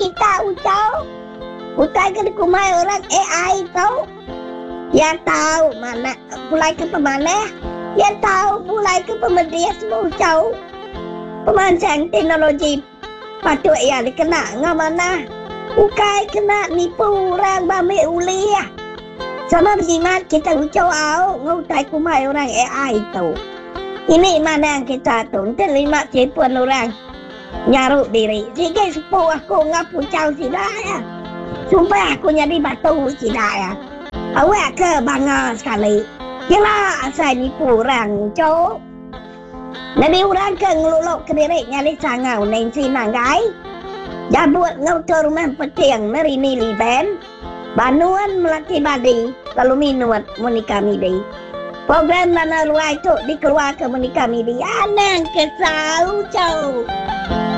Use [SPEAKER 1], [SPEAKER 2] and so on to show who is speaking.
[SPEAKER 1] kita ucau. Bukan kena kumai orang AI tahu. Yang tahu mana pulai ke pemana. Yang tahu pulai ke pemedia semua ucau. Pemancang teknologi patut yang dikena ngah mana. Bukan kena nipu orang bami uli ya. Sama berjimat kita ucau au ngutai kumai orang AI tahu. Ini mana yang kita tahu. Terima tipuan orang nyaruk diri. Jika sepuh aku ngapu ucau tidak ya. Sumpah aku jadi batu tidak ya. Awak ke bangga sekali. Kira asal nipu orang cowok. Nanti orang ke ngeluluk ke diri nyali sangau neng sinanggai. Jabut ngautur rumah petiang merini liben. Banuan melati badi. Lalu minuat monika midi. Program mana luar itu dikeluar ke monika midi. Anang kesal cowok.